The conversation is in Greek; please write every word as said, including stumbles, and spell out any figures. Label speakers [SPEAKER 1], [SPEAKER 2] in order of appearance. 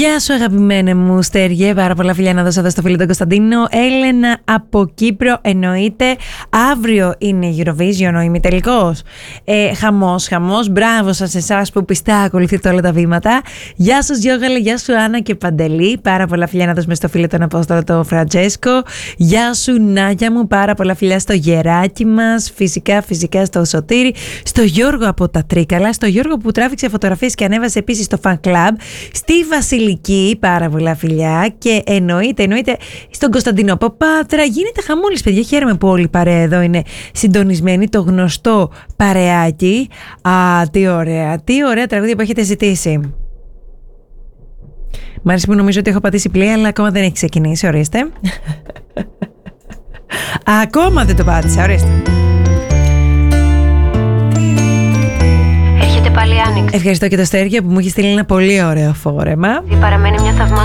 [SPEAKER 1] Γεια σου αγαπημένε μου Στέργε, πάρα πολλά φιλιά να δώσω εδώ στο φίλο τον Κωνσταντίνο. Έλενα από Κύπρο, εννοείται. Αύριο είναι η Eurovision, ο ημιτελικός. Ε, χαμός, χαμός. Μπράβο σας εσάς που πιστά ακολουθείτε όλα τα βήματα. Γεια σας Γιώγαλε, γεια σου Άννα και Παντελή. Πάρα πολλά φιλιά να δώσουμε στο φίλο τον Απόστολο τον Φραντζέσκο. Γεια σου Νάγια μου, πάρα πολλά φιλιά στο γεράκι μας. Φυσικά, φυσικά στο Σωτήρι. Στο Γιώργο από τα Τρίκαλα. Στο Γιώργο που τράβηξε φωτογραφίες και ανέβασε επίσης στο fan club. Στη Βασιλική, πάρα πολλά φιλιά. Και εννοείται, εννοείται στον Κωνσταντίνο από Πάτρα. Γίνεται χαμούλης, παιδιά. Χαίρομαι που όλοι η παρέα εδώ είναι συντονισμένοι. Το γνωστό παρεάκι. Α, τι ωραία, τι ωραία τραγούδια που έχετε ζητήσει. Μ' αρέσει που νομίζω ότι έχω πατήσει play, αλλά ακόμα δεν έχει ξεκινήσει. Ορίστε. Ακόμα δεν το πάτησα, ορίστε.
[SPEAKER 2] Πάλι άνοιξη.
[SPEAKER 1] Ευχαριστώ και το Στέργιο που μου έχει στείλει ένα πολύ ωραίο φόρεμα.
[SPEAKER 2] Παραμένει μια θαυμάσια